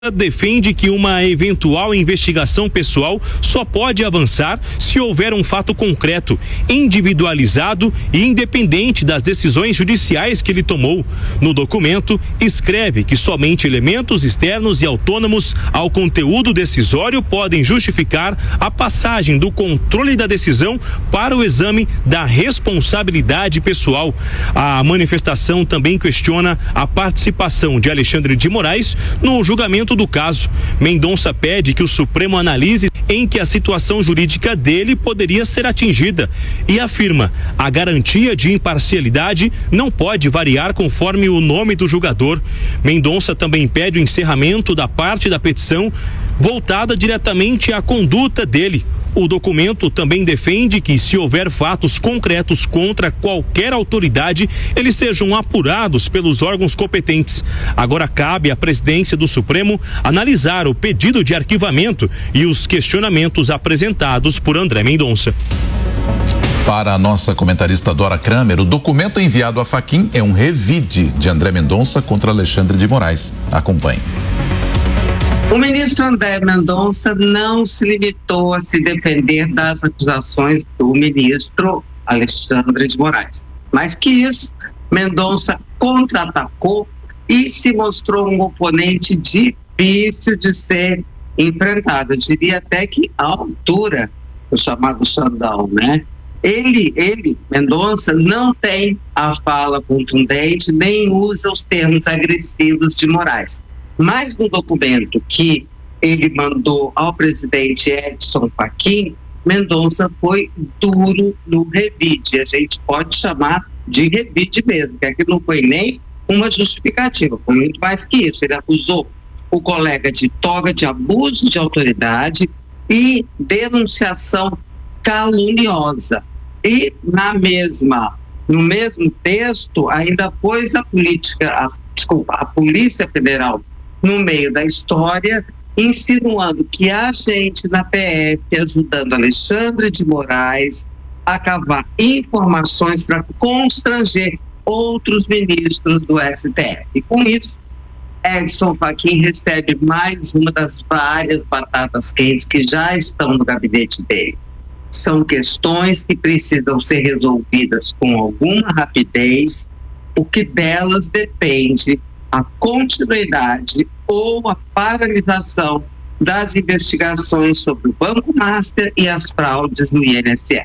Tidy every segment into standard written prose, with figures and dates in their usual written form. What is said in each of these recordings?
defende que uma eventual investigação pessoal só pode avançar se houver um fato concreto, individualizado e independente das decisões judiciais que ele tomou. No documento, escreve que somente elementos externos e autônomos ao conteúdo decisório podem justificar a passagem do controle da decisão para o exame da responsabilidade pessoal. A manifestação também questiona a participação de Alexandre de Moraes no julgamento do caso. Mendonça pede que o Supremo analise em que a situação jurídica dele poderia ser atingida e afirma: a garantia de imparcialidade não pode variar conforme o nome do julgador. Mendonça também pede o encerramento da parte da petição voltada diretamente à conduta dele. O documento também defende que, se houver fatos concretos contra qualquer autoridade, eles sejam apurados pelos órgãos competentes. Agora cabe à presidência do Supremo analisar o pedido de arquivamento e os questionamentos apresentados por André Mendonça. Para a nossa comentarista Dora Kramer, o documento enviado a Fachin é um revide de André Mendonça contra Alexandre de Moraes. Acompanhe. O ministro André Mendonça não se limitou a se defender das acusações do ministro Alexandre de Moraes. Mais que isso, Mendonça contra-atacou e se mostrou um oponente difícil de ser enfrentado. Eu diria até que à altura do chamado Xandão, né? Ele, Mendonça, não tem a fala contundente, nem usa os termos agressivos de Moraes. Mas no documento que ele mandou ao presidente Edson Fachin, Mendonça foi duro no revide. A gente pode chamar de revide mesmo, que aqui não foi nem uma justificativa, foi muito mais que isso. Ele acusou o colega de toga de abuso de autoridade e denunciação caluniosa. E no mesmo texto, ainda pôs a Polícia Federal no meio da história, insinuando que há gente na PF ajudando Alexandre de Moraes a cavar informações para constranger outros ministros do STF. E com isso, Edson Fachin recebe mais uma das várias batatas quentes que já estão no gabinete dele. São questões que precisam ser resolvidas com alguma rapidez, porque delas depende a continuidade ou a paralisação das investigações sobre o Banco Master e as fraudes no INSS.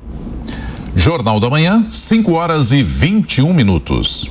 Jornal da Manhã, 5h21.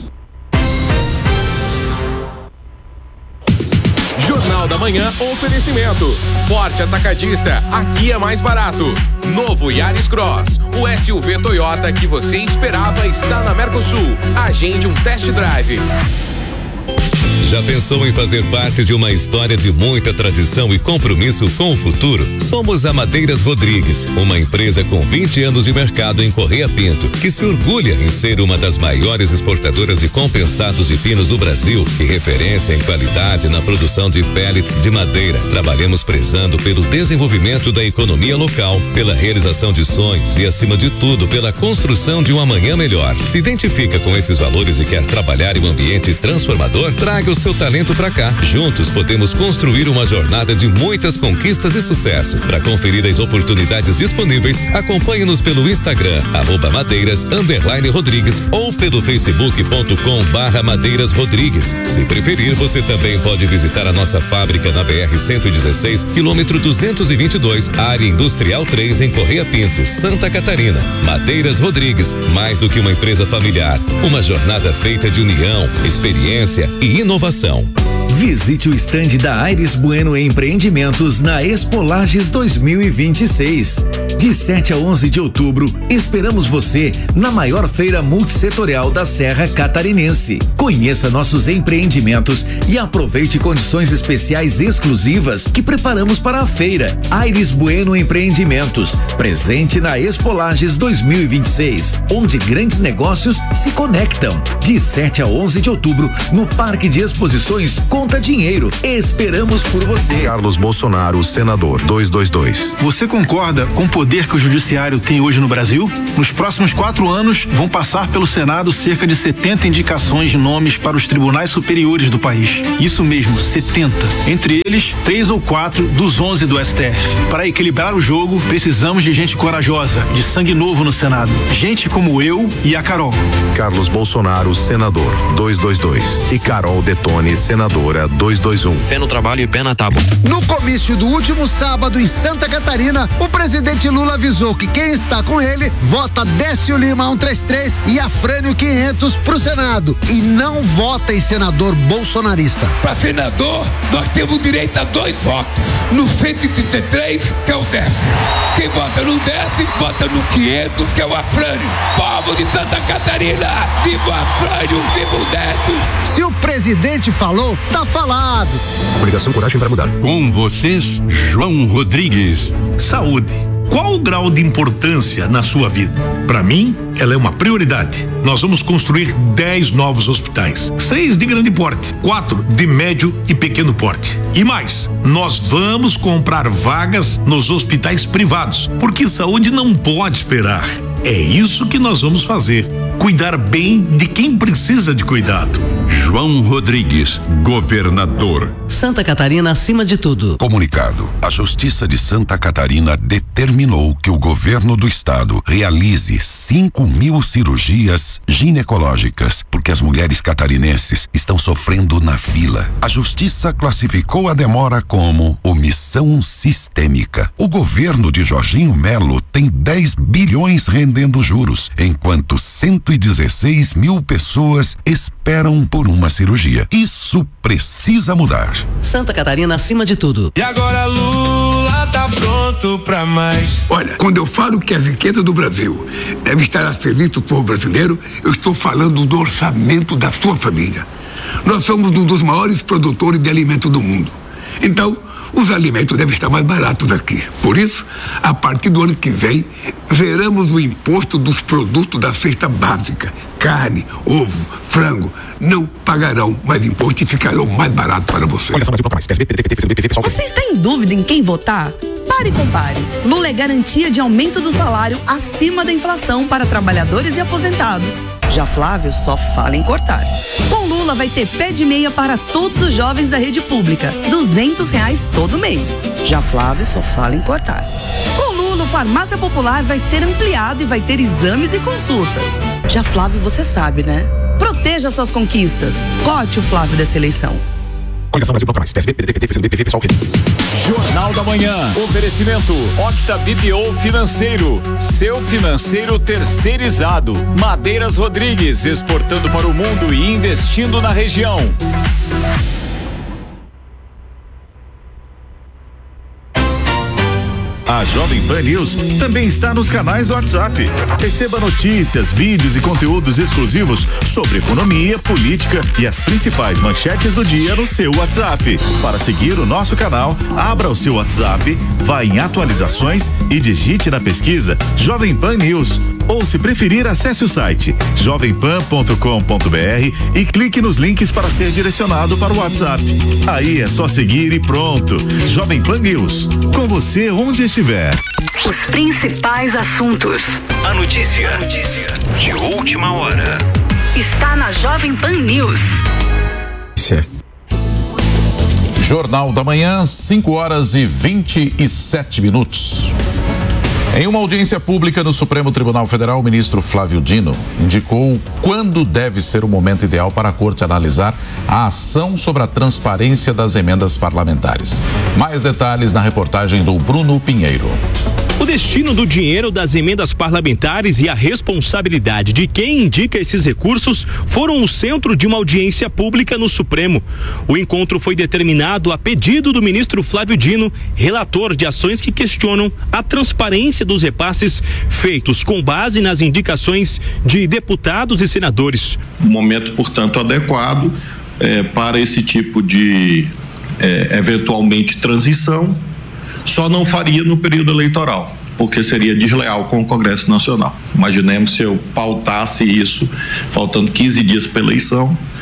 Jornal da Manhã, oferecimento. Forte Atacadista, aqui é mais barato. Novo Yaris Cross, o SUV Toyota que você esperava está na Mercosul. Agende um test drive. Já pensou em fazer parte de uma história de muita tradição e compromisso com o futuro? Somos a Madeiras Rodrigues, uma empresa com 20 anos de mercado em Correia Pinto, que se orgulha em ser uma das maiores exportadoras de compensados de pinos do Brasil e referência em qualidade na produção de pellets de madeira. Trabalhamos prezando pelo desenvolvimento da economia local, pela realização de sonhos e, acima de tudo, pela construção de um amanhã melhor. Se identifica com esses valores e quer trabalhar em um ambiente transformador? Traga o seu talento pra cá. Juntos podemos construir uma jornada de muitas conquistas e sucesso. Para conferir as oportunidades disponíveis, acompanhe-nos pelo Instagram, @madeiras_rodrigues ou pelo facebook.com/Madeiras Rodrigues. Se preferir, você também pode visitar a nossa fábrica na BR-116, quilômetro 222, área industrial 3, em Correia Pinto, Santa Catarina. Madeiras Rodrigues, mais do que uma empresa familiar, uma jornada feita de união, experiência e inovação. Visite o estande da Aires Bueno Empreendimentos na Expo Lages 2026. De 7 a 11 de outubro, esperamos você na maior feira multissetorial da Serra Catarinense. Conheça nossos empreendimentos e aproveite condições especiais exclusivas que preparamos para a feira. Aires Bueno Empreendimentos, presente na Expo Lages 2026, onde grandes negócios se conectam. De 7 a 11 de outubro, no Parque de Exposições com conta dinheiro. Esperamos por você. Carlos Bolsonaro, senador, 222. Você concorda com o poder que o judiciário tem hoje no Brasil? Nos próximos 4 anos, vão passar pelo Senado cerca de 70 indicações de nomes para os tribunais superiores do país. Isso mesmo, 70. Entre eles, 3 ou 4 dos 11 do STF. Para equilibrar o jogo, precisamos de gente corajosa, de sangue novo no Senado. Gente como eu e a Carol. Carlos Bolsonaro, senador, 222. E Carol Detone, senadora, 221. Fé no trabalho e pé na tábua. No comício do último sábado em Santa Catarina, o presidente Lula avisou que quem está com ele vota Décio Lima 133 e Afrânio 500 pro Senado e não vota em senador bolsonarista. Para senador, nós temos direito a 2 votos. No 133, que é o Décio. Quem vota no Décio, vota no 500, que é o Afrânio. Povo de Santa Catarina, viva o Afrânio, viva o Décio. Se o presidente falou, tá falado. Obrigação, coragem para mudar. Com vocês, João Rodrigues. Saúde. Qual o grau de importância na sua vida? Para mim, ela é uma prioridade. Nós vamos construir 10 novos hospitais, 6 de grande porte, 4 de médio e pequeno porte. E mais, nós vamos comprar vagas nos hospitais privados, porque saúde não pode esperar. É isso que nós vamos fazer. Cuidar bem de quem precisa de cuidado. João Rodrigues, governador. Santa Catarina acima de tudo. Comunicado. A Justiça de Santa Catarina determinou que o governo do estado realize 5.000 cirurgias ginecológicas, porque as mulheres catarinenses estão sofrendo na fila. A Justiça classificou a demora como omissão sistêmica. O governo de Jorginho Melo tem 10 bilhões rendendo juros, enquanto 116 mil pessoas esperam por uma cirurgia. Isso precisa mudar. Santa Catarina acima de tudo. E agora Lula tá pronto pra mais. Olha, quando eu falo que a riqueza do Brasil deve estar a serviço do povo brasileiro, eu estou falando do orçamento da sua família. Nós somos um dos maiores produtores de alimento do mundo. Então, os alimentos devem estar mais baratos aqui. Por isso, a partir do ano que vem, zeramos o imposto dos produtos da cesta básica. Carne, ovo, frango, não pagarão mais imposto e ficarão mais baratos para você. Você está em dúvida em quem votar? Pare e compare. Lula é garantia de aumento do salário acima da inflação para trabalhadores e aposentados. Já Flávio só fala em cortar. Com Lula vai ter pé de meia para todos os jovens da rede pública, R$200 todo mês. Já Flávio só fala em cortar. Com Lula, o Farmácia Popular vai ser ampliado e vai ter exames e consultas. Já Flávio, você sabe, né? Proteja suas conquistas. Corte o Flávio dessa eleição. Jornal da Manhã. Oferecimento Octa BPO Financeiro. Seu financeiro terceirizado. Madeiras Rodrigues, exportando para o mundo e investindo na região. A Jovem Pan News também está nos canais do WhatsApp. Receba notícias, vídeos e conteúdos exclusivos sobre economia, política e as principais manchetes do dia no seu WhatsApp. Para seguir o nosso canal, abra o seu WhatsApp, vá em atualizações e digite na pesquisa Jovem Pan News. Ou, se preferir, acesse o site jovempan.com.br e clique nos links para ser direcionado para o WhatsApp. Aí é só seguir e pronto. Jovem Pan News, com você onde estiver. Os principais assuntos. A notícia de última hora. Está na Jovem Pan News. Jornal da Manhã, 5h27. Em uma audiência pública no Supremo Tribunal Federal, o ministro Flávio Dino indicou quando deve ser o momento ideal para a Corte analisar a ação sobre a transparência das emendas parlamentares. Mais detalhes na reportagem do Bruno Pinheiro. O destino do dinheiro das emendas parlamentares e a responsabilidade de quem indica esses recursos foram o centro de uma audiência pública no Supremo. O encontro foi determinado a pedido do ministro Flávio Dino, relator de ações que questionam a transparência dos repasses feitos com base nas indicações de deputados e senadores. Momento, portanto, adequado para esse tipo de eventualmente transição. Só não faria no período eleitoral, porque seria desleal com o Congresso Nacional. Imaginemos se eu pautasse isso faltando 15 dias para a eleição,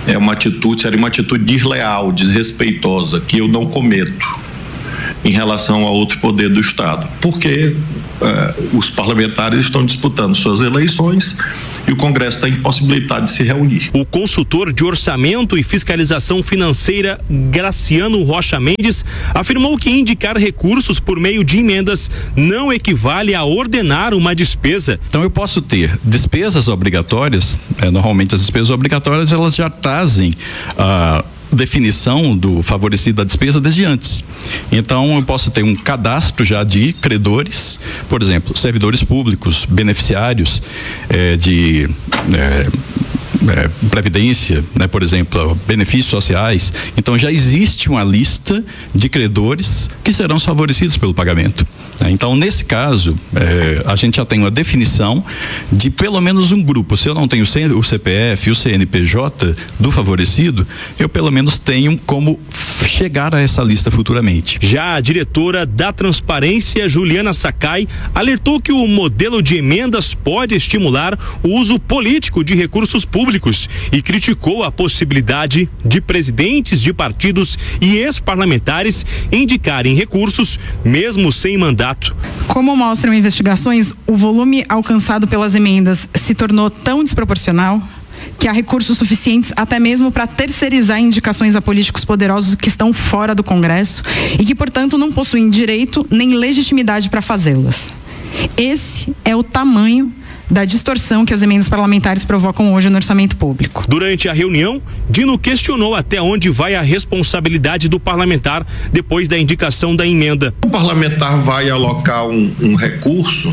seria uma atitude desleal, desrespeitosa, que eu não cometo em relação a outro poder do Estado, porque os parlamentares estão disputando suas eleições e o Congresso está impossibilitado de se reunir. O consultor de orçamento e fiscalização financeira, Graciano Rocha Mendes, afirmou que indicar recursos por meio de emendas não equivale a ordenar uma despesa. Então eu posso ter despesas obrigatórias, normalmente as despesas obrigatórias elas já trazem definição do favorecido da despesa desde antes. Então eu posso ter um cadastro já de credores, por exemplo, servidores públicos, beneficiários de previdência, né, por exemplo, benefícios sociais. Então já existe uma lista de credores que serão favorecidos pelo pagamento. Então, nesse caso, a gente já tem uma definição de pelo menos um grupo. Se eu não tenho o CPF e o CNPJ do favorecido, eu pelo menos tenho como chegar a essa lista futuramente. Já a diretora da Transparência, Juliana Sakai, alertou que o modelo de emendas pode estimular o uso político de recursos públicos e criticou a possibilidade de presidentes de partidos e ex-parlamentares indicarem recursos, mesmo sem mandato. Como mostram investigações, o volume alcançado pelas emendas se tornou tão desproporcional que há recursos suficientes até mesmo para terceirizar indicações a políticos poderosos que estão fora do Congresso e que, portanto, não possuem direito nem legitimidade para fazê-las. Esse é o tamanho da distorção que as emendas parlamentares provocam hoje no orçamento público. Durante a reunião, Dino questionou até onde vai a responsabilidade do parlamentar depois da indicação da emenda. O parlamentar vai alocar um recurso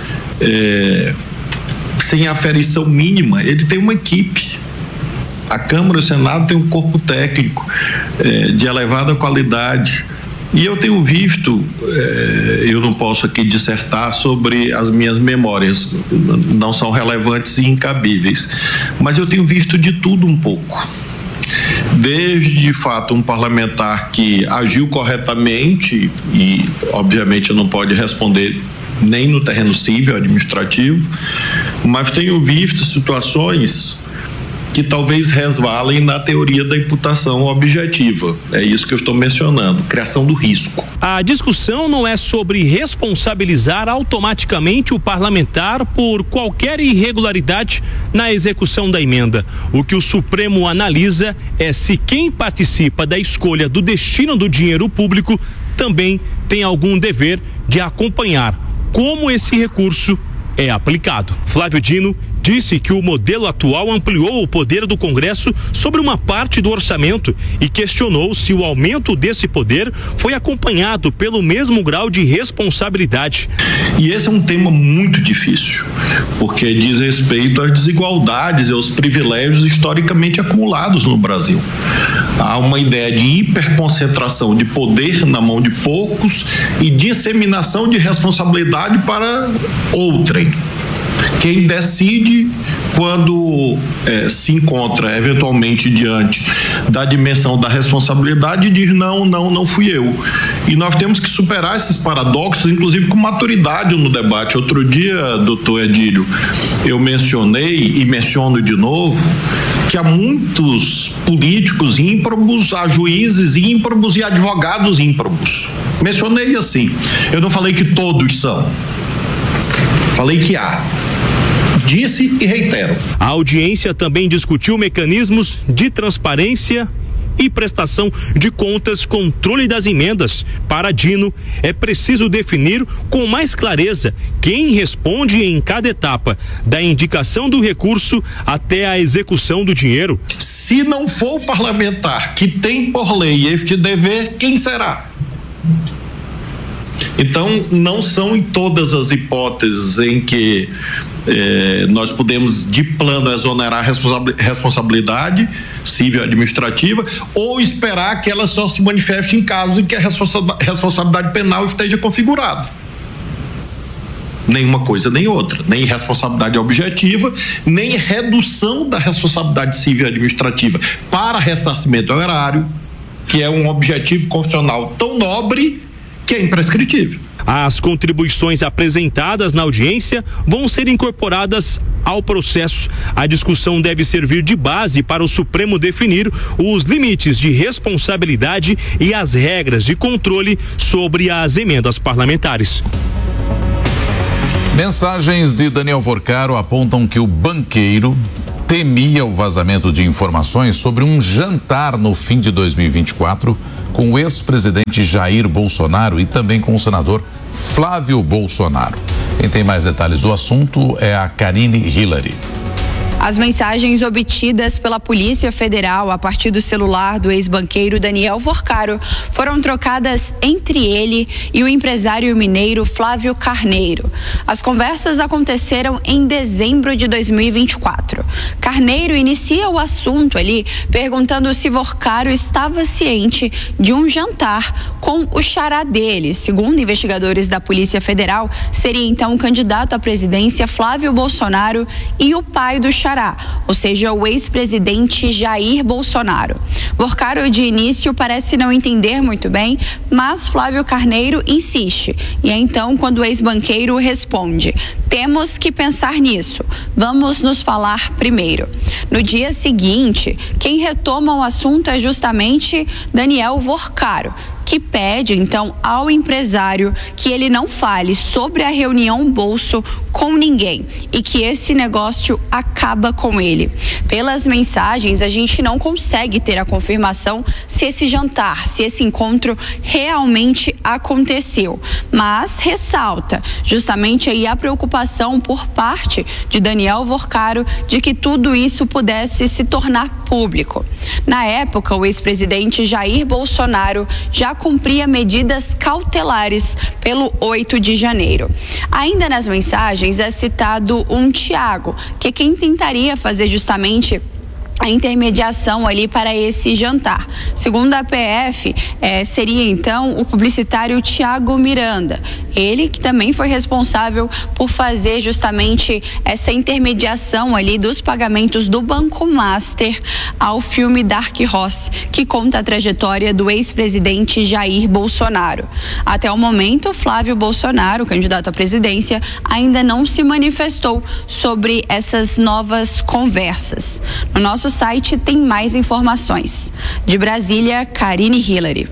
sem aferição mínima. Ele tem uma equipe. A Câmara e o Senado tem um corpo técnico de elevada qualidade. E eu tenho visto, eu não posso aqui dissertar sobre as minhas memórias, não são relevantes e incabíveis, mas eu tenho visto de tudo um pouco. Desde, de fato, um parlamentar que agiu corretamente e, obviamente, não pode responder nem no terreno civil, administrativo, mas tenho visto situações que talvez resvalem na teoria da imputação objetiva. É isso que eu estou mencionando, criação do risco. A discussão não é sobre responsabilizar automaticamente o parlamentar por qualquer irregularidade na execução da emenda. O que o Supremo analisa é se quem participa da escolha do destino do dinheiro público também tem algum dever de acompanhar como esse recurso é aplicado. Flávio Dino disse que o modelo atual ampliou o poder do Congresso sobre uma parte do orçamento e questionou se o aumento desse poder foi acompanhado pelo mesmo grau de responsabilidade. E esse é um tema muito difícil, porque diz respeito às desigualdades e aos privilégios historicamente acumulados no Brasil. Há uma ideia de hiperconcentração de poder na mão de poucos e disseminação de responsabilidade para outrem. Quem decide quando se encontra eventualmente diante da dimensão da responsabilidade diz não fui eu. E nós temos que superar esses paradoxos, inclusive com maturidade no debate. Outro dia, doutor Edílio, eu mencionei e menciono de novo que há muitos políticos ímprobos, há juízes ímprobos e advogados ímprobos. Mencionei assim. Eu não falei que todos são. Falei que há. Disse e reitero. A audiência também discutiu mecanismos de transparência e prestação de contas, controle das emendas. Para Dino, é preciso definir com mais clareza quem responde em cada etapa, da indicação do recurso até a execução do dinheiro. Se não for o parlamentar que tem por lei este dever, quem será? Então, não são em todas as hipóteses em que nós podemos, de plano, exonerar responsabilidade civil e administrativa ou esperar que ela só se manifeste em casos em que a responsabilidade penal esteja configurada. Nenhuma coisa nem outra, nem responsabilidade objetiva, nem redução da responsabilidade civil e administrativa para ressarcimento ao erário, que é um objetivo constitucional tão nobre que é imprescritível. As contribuições apresentadas na audiência vão ser incorporadas ao processo. A discussão deve servir de base para o Supremo definir os limites de responsabilidade e as regras de controle sobre as emendas parlamentares. Mensagens de Daniel Vorcaro apontam que o banqueiro temia o vazamento de informações sobre um jantar no fim de 2024 com o ex-presidente Jair Bolsonaro e também com o senador Flávio Bolsonaro. Quem tem mais detalhes do assunto é a Karine Hillary. As mensagens obtidas pela Polícia Federal a partir do celular do ex-banqueiro Daniel Vorcaro foram trocadas entre ele e o empresário mineiro Flávio Carneiro. As conversas aconteceram em dezembro de 2024. Carneiro inicia o assunto ali perguntando se Vorcaro estava ciente de um jantar com o xará dele. Segundo investigadores da Polícia Federal, seria então o candidato à presidência Flávio Bolsonaro e o pai do xará, ou seja, o ex-presidente Jair Bolsonaro. Vorcaro de início parece não entender muito bem, mas Flávio Carneiro insiste. E é então quando o ex-banqueiro responde: temos que pensar nisso, vamos nos falar primeiro. No dia seguinte, quem retoma o assunto é justamente Daniel Vorcaro, que pede então ao empresário que ele não fale sobre a reunião bolso com ninguém e que esse negócio acaba com ele. Pelas mensagens, a gente não consegue ter a confirmação se esse jantar, se esse encontro realmente aconteceu, mas ressalta justamente aí a preocupação por parte de Daniel Vorcaro de que tudo isso pudesse se tornar público. Na época, o ex-presidente Jair Bolsonaro já cumpria medidas cautelares pelo 8 de janeiro. Ainda nas mensagens é citado um Tiago, que é quem tentaria fazer justamente a intermediação ali para esse jantar. Segundo a PF, seria então o publicitário Tiago Miranda. Ele que também foi responsável por fazer justamente essa intermediação ali dos pagamentos do Banco Master ao filme Dark Horse, que conta a trajetória do ex-presidente Jair Bolsonaro. Até o momento, Flávio Bolsonaro, candidato à presidência, ainda não se manifestou sobre essas novas conversas. No nosso site tem mais informações. De Brasília, Karine Hillary.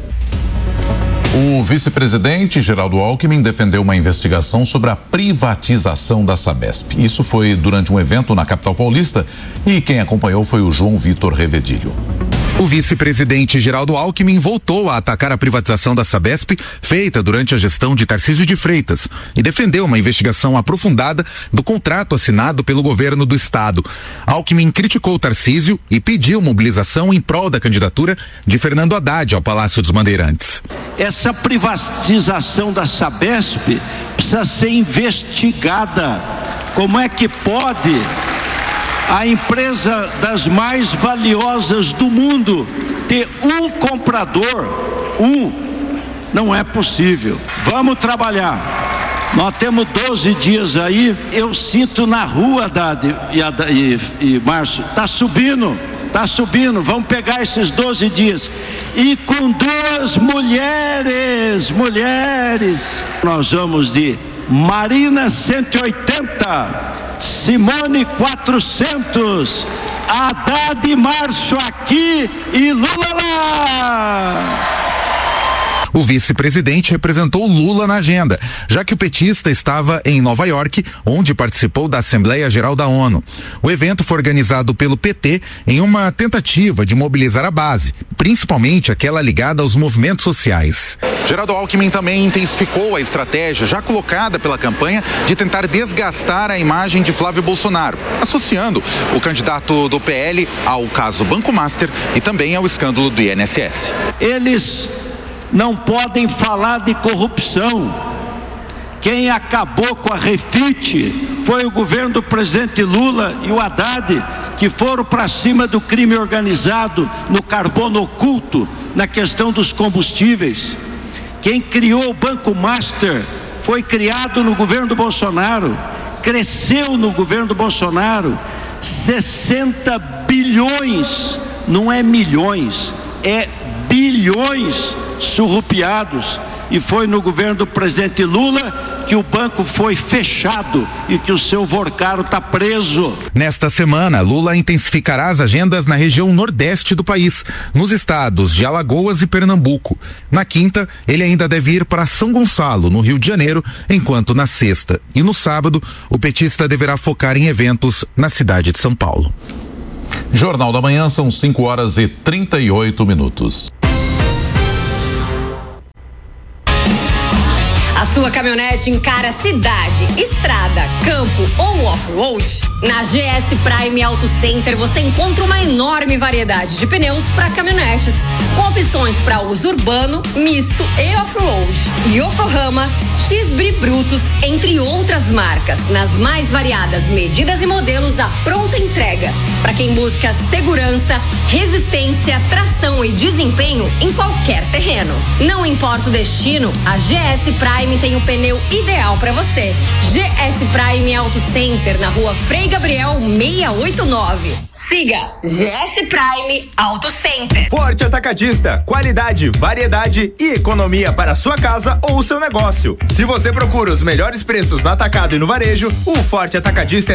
O vice-presidente Geraldo Alckmin defendeu uma investigação sobre a privatização da Sabesp. Isso foi durante um evento na capital paulista e quem acompanhou foi o João Vitor Revedilho. O vice-presidente Geraldo Alckmin voltou a atacar a privatização da Sabesp feita durante a gestão de Tarcísio de Freitas e defendeu uma investigação aprofundada do contrato assinado pelo governo do estado. Alckmin criticou Tarcísio e pediu mobilização em prol da candidatura de Fernando Haddad ao Palácio dos Bandeirantes. Essa privatização da Sabesp precisa ser investigada. Como é que pode a empresa das mais valiosas do mundo ter um comprador? Não é possível. Vamos trabalhar. Nós temos 12 dias aí. Eu sinto na rua, Haddad e Márcio, tá subindo. Vamos pegar esses 12 dias e com duas mulheres, nós vamos de Marina 180, Simone 400, Haddad e Márcio aqui e Lula lá. O vice-presidente representou Lula na agenda, já que o petista estava em Nova York, onde participou da Assembleia Geral da ONU. O evento foi organizado pelo PT em uma tentativa de mobilizar a base, principalmente aquela ligada aos movimentos sociais. Geraldo Alckmin também intensificou a estratégia já colocada pela campanha de tentar desgastar a imagem de Flávio Bolsonaro, associando o candidato do PL ao caso Banco Master e também ao escândalo do INSS. Eles não podem falar de corrupção. Quem acabou com a Refit foi o governo do presidente Lula e o Haddad, que foram para cima do crime organizado no carbono oculto, na questão dos combustíveis. Quem criou o Banco Master foi criado no governo do Bolsonaro, cresceu no governo do Bolsonaro, 60 bilhões, não é milhões, é bilhões surrupiados. e foi no governo do presidente Lula que o banco foi fechado e que o seu Vorcaro está preso. Nesta semana, Lula intensificará as agendas na região nordeste do país, nos estados de Alagoas e Pernambuco. Na quinta, ele ainda deve ir para São Gonçalo, no Rio de Janeiro, enquanto na sexta e no sábado, o petista deverá focar em eventos na cidade de São Paulo. Jornal da Manhã, são 5h38. A sua caminhonete encara cidade, estrada, campo ou off-road? Na GS Prime Auto Center você encontra uma enorme variedade de pneus para caminhonetes, com opções para uso urbano, misto e off-road. Yokohama, X-Bri Brutus, entre outras marcas, nas mais variadas medidas e modelos à pronta entrega. Para quem busca segurança, resistência, tração e desempenho em qualquer terreno. Não importa o destino, a GS Prime tem o pneu ideal para você. GS Prime Auto Center, na rua Frei Gabriel 689. Siga GS Prime Auto Center. Forte Atacadista, qualidade, variedade e economia para sua casa ou seu negócio. Se você procura os melhores preços no atacado e no varejo, o Forte Atacadista